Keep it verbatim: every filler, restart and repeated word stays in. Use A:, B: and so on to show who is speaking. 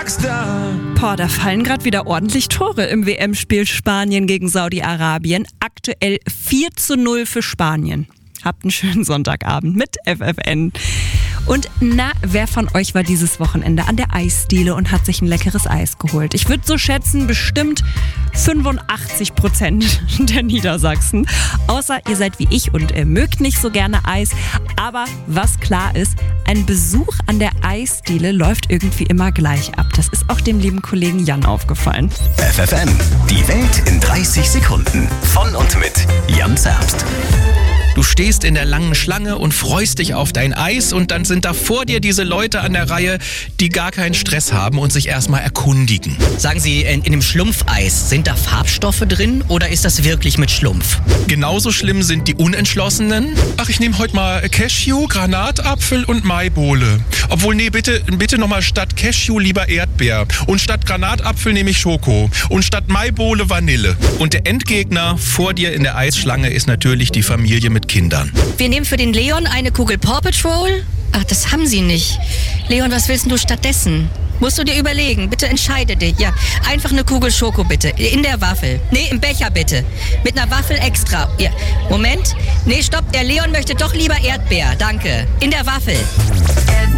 A: Rockstar.
B: Boah, da fallen gerade wieder ordentlich Tore im W M-Spiel Spanien gegen Saudi-Arabien. Aktuell vier zu null für Spanien. Habt einen schönen Sonntagabend mit F F N. Und na, wer von euch war dieses Wochenende an der Eisdiele und hat sich ein leckeres Eis geholt? Ich würde so schätzen, bestimmt fünfundachtzig Prozent der Niedersachsen. Außer ihr seid wie ich und ihr mögt nicht so gerne Eis. Aber was klar ist, ein Besuch an der Eisdiele läuft irgendwie immer gleich ab. Das ist auch dem lieben Kollegen Jan aufgefallen.
C: F F N, die Welt in dreißig Sekunden. Von und mit Jan Zerbst.
D: Du stehst in der langen Schlange und freust dich auf dein Eis und dann sind da vor dir diese Leute an der Reihe, die gar keinen Stress haben und sich erstmal erkundigen.
E: Sagen Sie, in, in dem Schlumpfeis, sind da Farbstoffe drin oder ist das wirklich mit Schlumpf?
D: Genauso schlimm sind die Unentschlossenen. Ach, ich nehme heute mal Cashew, Granatapfel und Maibohle. Obwohl, nee, bitte, bitte nochmal statt Cashew lieber Erdbeer. Und statt Granatapfel nehme ich Schoko. Und statt Maibohle Vanille. Und der Endgegner vor dir in der Eisschlange ist natürlich die Familie mit Kindern.
E: Wir nehmen für den Leon eine Kugel Paw Patrol. Ach, das haben Sie nicht. Leon, was willst denn du stattdessen? Musst du dir überlegen. Bitte entscheide dich. Ja, einfach eine Kugel Schoko bitte. In der Waffel. Nee, im Becher bitte. Mit einer Waffel extra. Ja. Moment. Nee, stopp. Der Leon möchte doch lieber Erdbeer. Danke. In der Waffel.